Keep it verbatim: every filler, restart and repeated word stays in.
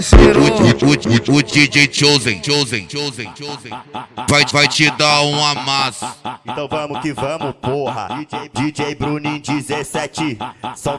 O, o, o, o D J Chosen, Chosen, Chosen, Chosen vai, vai te dar um amasso. Então vamos que vamos, porra. D J Bruninho dezessete, solta